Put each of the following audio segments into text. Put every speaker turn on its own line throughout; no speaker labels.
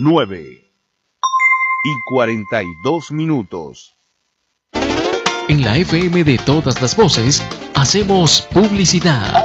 9:42.
En la FM de todas las voces, hacemos publicidad.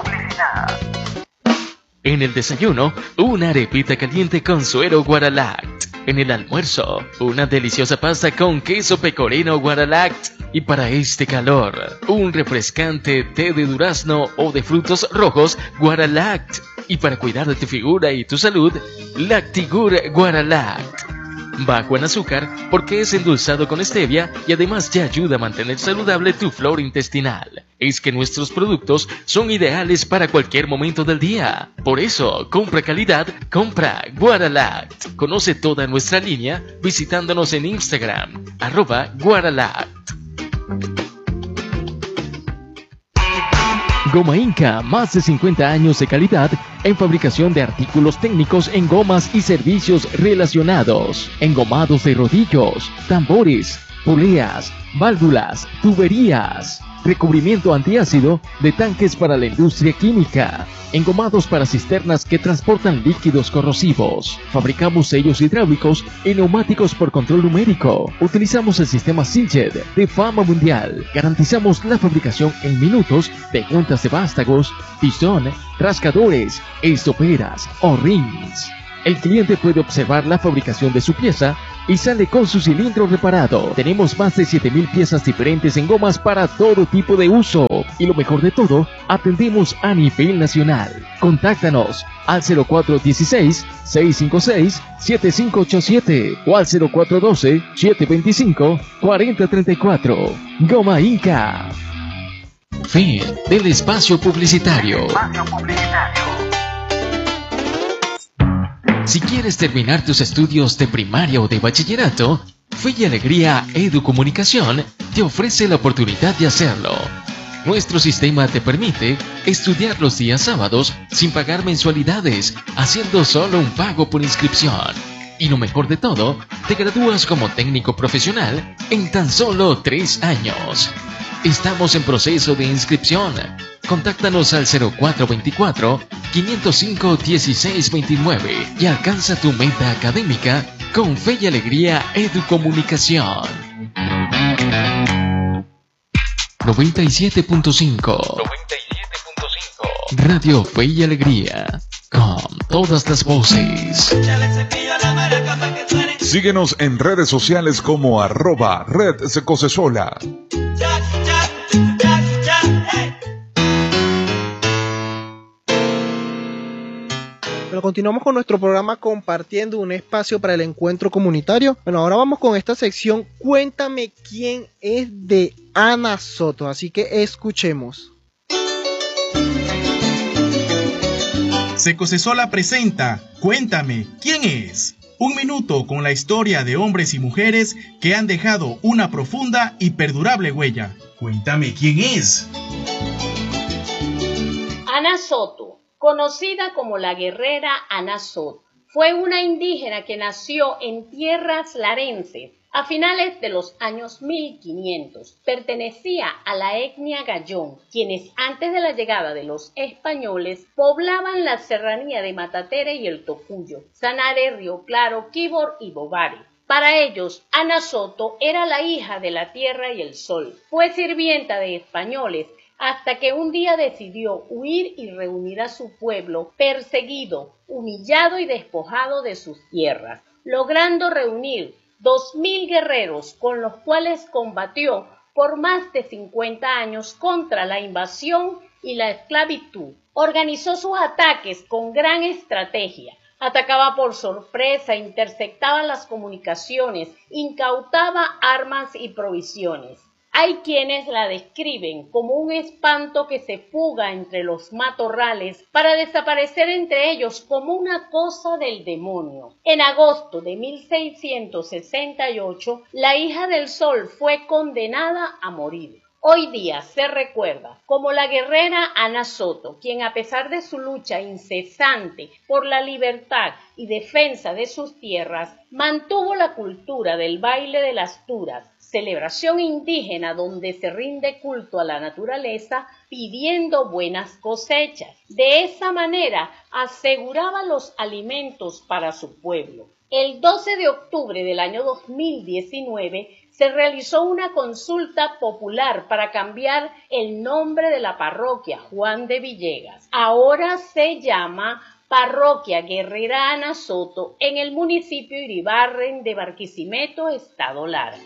En el desayuno, una arepita caliente con suero Guaralact. En el almuerzo, una deliciosa pasta con queso pecorino Guaralact. Y para este calor, un refrescante té de durazno o de frutos rojos Guaralact. Y para cuidar de tu figura y tu salud, Lactigur Guaralact. Bajo en azúcar porque es endulzado con stevia y además te ayuda a mantener saludable tu flora intestinal. Es que nuestros productos son ideales para cualquier momento del día. Por eso, compra calidad, compra Guaralact. Conoce toda nuestra línea visitándonos en Instagram, @Guaralact. Goma Inca, más de 50 años de calidad en fabricación de artículos técnicos en gomas y servicios relacionados, engomados de rodillos, tambores, poleas, válvulas, tuberías, recubrimiento antiácido de tanques para la industria química, engomados para cisternas que transportan líquidos corrosivos. Fabricamos sellos hidráulicos y neumáticos por control numérico. Utilizamos el sistema Siljet de fama mundial. Garantizamos la fabricación en minutos de juntas de vástagos, pistón, rascadores, estoperas o rings. El cliente puede observar la fabricación de su pieza y sale con su cilindro reparado. Tenemos más de 7,000 piezas diferentes en gomas para todo tipo de uso. Y lo mejor de todo, atendemos a nivel nacional. Contáctanos al 0416-656-7587 o al 0412-725-4034. Goma Inca. Fin del espacio publicitario. Si quieres terminar tus estudios de primaria o de bachillerato, Fe y Alegría Educomunicación te ofrece la oportunidad de hacerlo. Nuestro sistema te permite estudiar los días sábados sin pagar mensualidades, haciendo solo un pago por inscripción. Y lo mejor de todo, te gradúas como técnico profesional en tan solo 3 años. Estamos en proceso de inscripción. Contáctanos al 0424-505-1629 y alcanza tu meta académica con Fe y Alegría Educomunicación. 97.5 Radio Fe y Alegría, con todas las voces.
Síguenos en redes sociales como @RedSecosesola.
Bueno, continuamos con nuestro programa compartiendo un espacio para el encuentro comunitario. Bueno, ahora vamos con esta sección Cuéntame quién es, de Ana Soto, así que escuchemos.
Secosesola presenta Cuéntame quién es. Un minuto con la historia de hombres y mujeres que han dejado una profunda y perdurable huella. Cuéntame quién es.
Ana Soto, conocida como la guerrera Ana Soto, fue una indígena que nació en tierras larenses a finales de los años 1500. Pertenecía a la etnia Gayón, quienes antes de la llegada de los españoles poblaban la serranía de Matatere y el Tocuyo, Sanare, Río Claro, Quíbor y Bobare. Para ellos, Ana Soto era la hija de la tierra y el sol. Fue sirvienta de españoles hasta que un día decidió huir y reunir a su pueblo perseguido, humillado y despojado de sus tierras, logrando reunir 2,000 guerreros con los cuales combatió por más de 50 años contra la invasión y la esclavitud. Organizó sus ataques con gran estrategia. Atacaba por sorpresa, interceptaba las comunicaciones, incautaba armas y provisiones. Hay quienes la describen como un espanto que se fuga entre los matorrales para desaparecer entre ellos como una cosa del demonio. En agosto de 1668, la hija del sol fue condenada a morir. Hoy día se recuerda como la guerrera Ana Soto, quien a pesar de su lucha incesante por la libertad y defensa de sus tierras, mantuvo la cultura del baile de las turas, celebración indígena donde se rinde culto a la naturaleza pidiendo buenas cosechas. De esa manera aseguraba los alimentos para su pueblo. El 12 de octubre del año 2019 se realizó una consulta popular para cambiar el nombre de la parroquia Juan de Villegas. Ahora se llama Parroquia Guerrera Ana Soto en el municipio Iribarren de Barquisimeto, Estado Lara.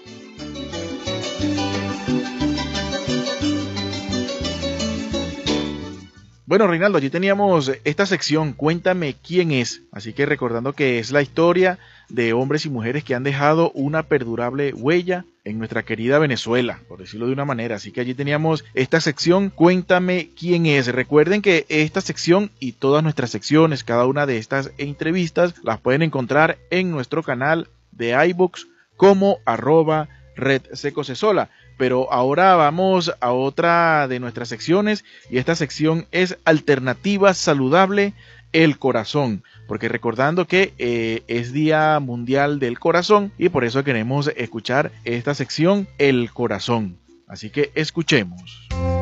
Bueno, Reinaldo, allí teníamos esta sección, Cuéntame quién es. Así que recordando que es la historia de hombres y mujeres que han dejado una perdurable huella en nuestra querida Venezuela, por decirlo de una manera. Así que allí teníamos esta sección, Cuéntame quién es. Recuerden que esta sección y todas nuestras secciones, cada una de estas entrevistas, las pueden encontrar en nuestro canal de iVoox como @redsecocesola. Pero ahora vamos a otra de nuestras secciones y esta sección es Alternativa Saludable, el Corazón. Porque recordando que es Día Mundial del Corazón y por eso queremos escuchar esta sección, El Corazón. Así que escuchemos.